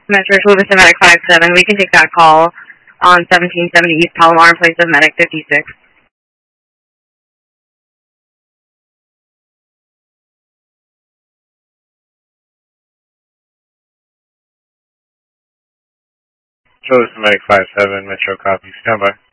Metro Louisville Medic 57. We can take that call on 1770 East Palomar in place of Medic 56. Louisville Medic 57, Metro copy. Stand by.